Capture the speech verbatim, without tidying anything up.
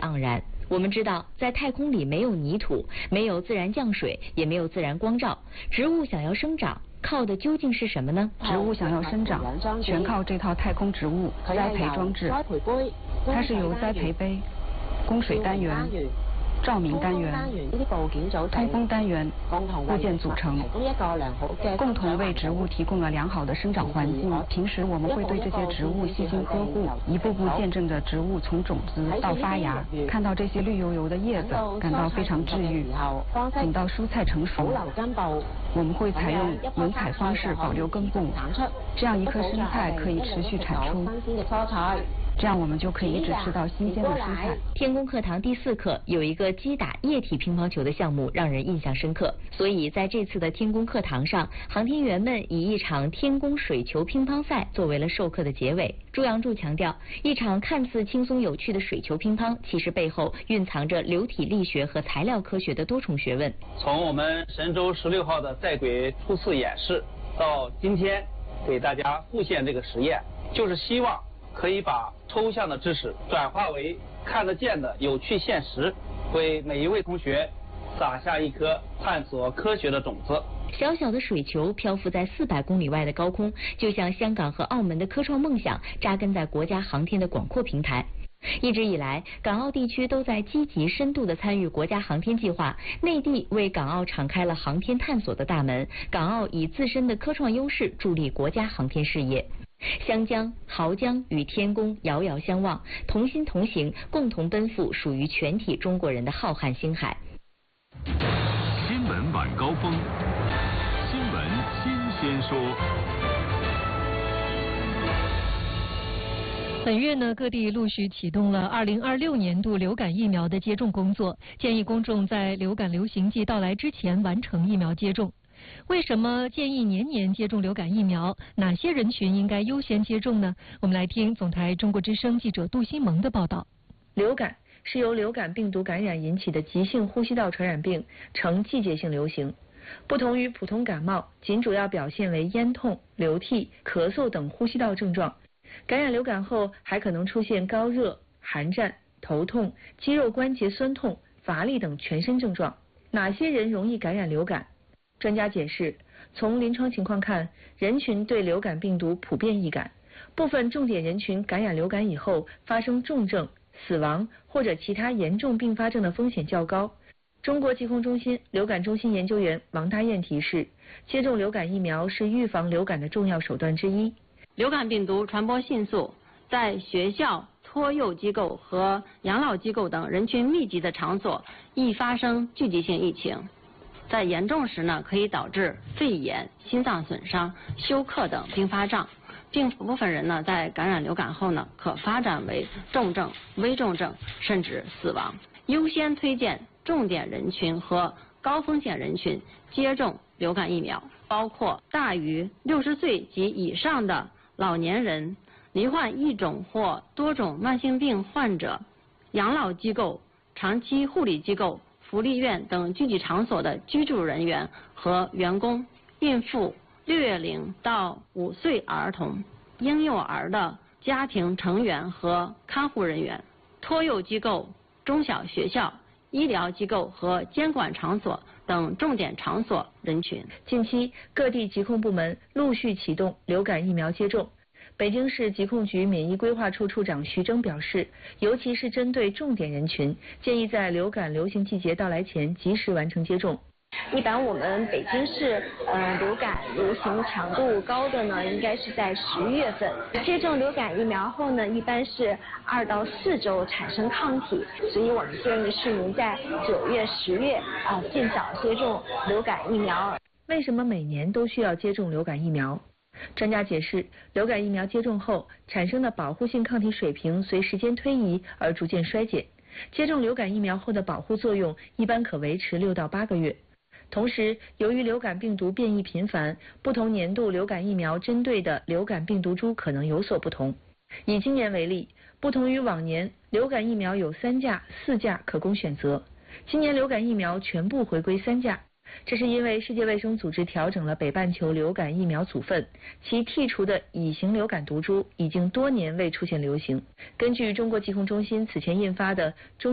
盎然。我们知道，在太空里没有泥土，没有自然降水，也没有自然光照，植物想要生长，靠的究竟是什么呢？ 植物想要生长，全靠这套太空植物栽培装置。它是由栽培杯、供水单元、照明单元、通风单元部件组成，共同为植物提供了良好的生长环境。平时我们会对这些植物细心呵护，一步步见证着植物从种子到发芽，看到这些绿油油的叶子，感到非常治愈。等到蔬菜成熟，我们会采用轮采方式保留根部，这样一颗生菜可以持续产出。这样我们就可以一直吃到新鲜的蔬菜。 天宫课堂第四课有一个击打液体乒乓球的项目让人印象深刻，所以在这次的天宫课堂上，航天员们以一场天宫水球乒乓赛作为了授课的结尾。朱阳柱强调，一场看似轻松有趣的水球乒乓，其实背后蕴藏着流体力学和材料科学的多重学问。 从我们神舟十六号的在轨初次演示到今天给大家复现这个实验，就是希望可以把抽象的知识转化为看得见的有趣现实，为每一位同学撒下一颗探索科学的种子。 小小的水球漂浮在四百公里外的高空，就像香港和澳门的科创梦想扎根在国家航天的广阔平台。一直以来，港澳地区都在积极深度地参与国家航天计划，内地为港澳敞开了航天探索的大门，港澳以自身的科创优势助力国家航天事业。湘江、濠江与天宫遥遥相望，同心同行，共同奔赴属于全体中国人的浩瀚星海。 新闻晚高峰，新闻新鲜说。 本月呢，各地陆续启动了二零二六年度流感疫苗的接种工作，建议公众在流感流行季到来之前完成疫苗接种。为什么建议年年接种流感疫苗？哪些人群应该优先接种呢？我们来听总台中国之声记者杜新萌的报道。 流感是由流感病毒感染引起的急性呼吸道传染病，呈季节性流行。不同于普通感冒，仅主要表现为咽痛、流涕、咳嗽等呼吸道症状。感染流感后还可能出现高热、寒战、头痛、肌肉关节酸痛、乏力等全身症状。哪些人容易感染流感？专家解释，从临床情况看，人群对流感病毒普遍易感，部分重点人群感染流感以后发生重症、死亡或者其他严重并发症的风险较高。中国疾控中心流感中心研究员王大雁提示，接种流感疫苗是预防流感的重要手段之一。 流感病毒传播迅速，在学校、托幼机构和养老机构等人群密集的场所易发生聚集性疫情。在严重时呢，可以导致肺炎、心脏损伤、休克等并发症，并部分人呢在感染流感后呢，可发展为重症、危重症，甚至死亡。优先推荐重点人群和高风险人群接种流感疫苗，包括大于六十岁及以上的老年人、罹患一种或多种慢性病患者、养老机构、长期护理机构、福利院等聚集场所的居住人员和员工、孕妇、六月龄到五岁儿童、婴幼儿的家庭成员和看护人员、托幼机构、中小学校、医疗机构和监管场所等重点场所人群。 近期，各地疾控部门陆续启动流感疫苗接种。北京市疾控局免疫规划处处长徐峥表示，尤其是针对重点人群，建议在流感流行季节到来前及时完成接种。 一般我们北京市呃流感流行强度高的呢，应该是在十月份。接种流感疫苗后呢，一般是二到四周产生抗体，所以我们建议市民在九月、十月啊尽早接种流感疫苗。 为什么每年都需要接种流感疫苗？专家解释，流感疫苗接种后产生的保护性抗体水平随时间推移而逐渐衰减，接种流感疫苗后的保护作用一般可维持六到八个月。同时，由于流感病毒变异频繁，不同年度流感疫苗针对的流感病毒株可能有所不同。以今年为例，不同于往年，流感疫苗有三价、四价可供选择，今年流感疫苗全部回归三价。这是因为世界卫生组织调整了北半球流感疫苗组分，其剔除的乙型流感毒株已经多年未出现流行。根据中国疾控中心此前印发的中